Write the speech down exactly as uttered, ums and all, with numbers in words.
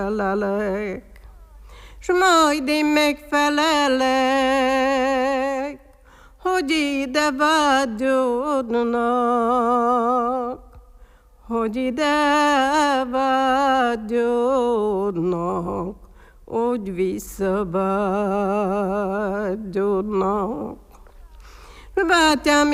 felelek, s majd én megfelelek, hogy ide vágyodnak, hogy ide vágyodnak, hogy visszavágyodnak. Bátyám,